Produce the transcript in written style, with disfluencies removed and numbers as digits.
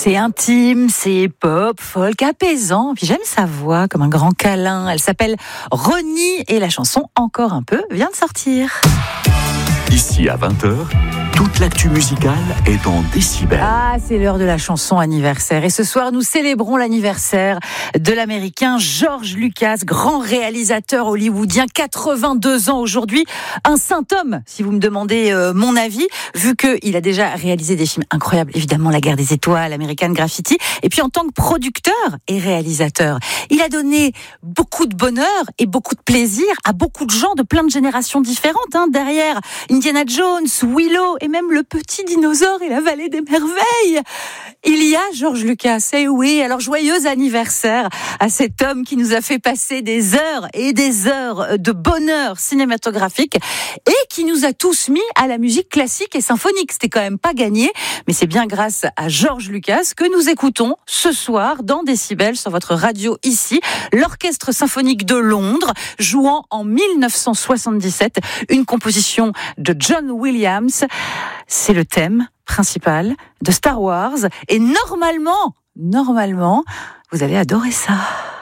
C'est intime, c'est pop, folk, apaisant. Puis j'aime sa voix comme un grand câlin. Elle s'appelle Ronnie et la chanson Encore un peu vient de sortir. Ici à 20h, toute l'actu musicale est dans Décibel. Ah, c'est l'heure de la chanson anniversaire. Et ce soir, nous célébrons l'anniversaire de l'américain George Lucas, grand réalisateur hollywoodien, 82 ans aujourd'hui. Un saint homme, si vous me demandez mon avis, vu qu'il a déjà réalisé des films incroyables. Évidemment, La Guerre des Étoiles, American Graffiti. Et puis en tant que producteur et réalisateur, il a donné beaucoup de bonheur et beaucoup de plaisir à beaucoup de gens de plein de générations différentes. Derrière Indiana Jones, Willow et même le petit dinosaure et la vallée des merveilles. Il y a George Lucas, et oui, alors joyeux anniversaire à cet homme qui nous a fait passer des heures et des heures de bonheur cinématographique et qui nous a tous mis à la musique classique et symphonique. C'était quand même pas gagné, mais c'est bien grâce à George Lucas que nous écoutons ce soir dans Décibel sur votre radio ici, l'Orchestre Symphonique de Londres, jouant en 1977 une composition de John Williams. C'est le thème principal de Star Wars et normalement, vous allez adorer ça.